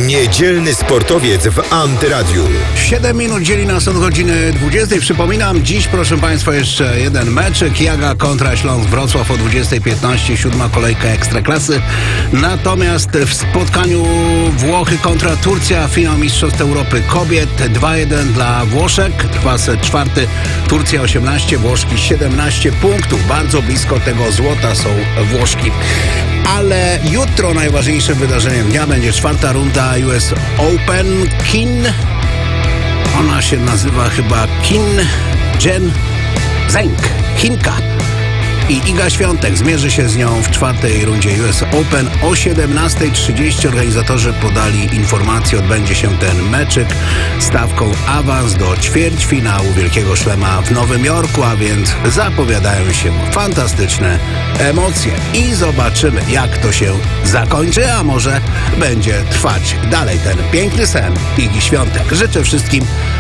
Niedzielny sportowiec w Antyradiu. 7 minut dzieli nas od godziny 20. Przypominam, dziś, proszę Państwa, jeszcze jeden meczek. Jaga kontra Śląsk Wrocław o 20:15, 7. kolejka Ekstraklasy. Natomiast w spotkaniu Włochy kontra Turcja, finał Mistrzostw Europy kobiet, 2-1 dla Włoszek. Trwa set czwarty. Turcja 18, Włoszki 17 punktów. Bardzo blisko tego złota są Włoszki. Ale jutro najważniejszym wydarzeniem dnia będzie czwarta runda US Open. Ona się nazywa chyba Qin Zheng, Chinka. I Iga Świątek zmierzy się z nią w czwartej rundzie US Open o 17:30. Organizatorzy podali informację, odbędzie się ten meczyk stawką awans do ćwierćfinału Wielkiego Szlema w Nowym Jorku, a więc zapowiadają się fantastyczne emocje i zobaczymy, jak to się zakończy, a może będzie trwać dalej ten piękny sen Igi Świątek. Życzę wszystkim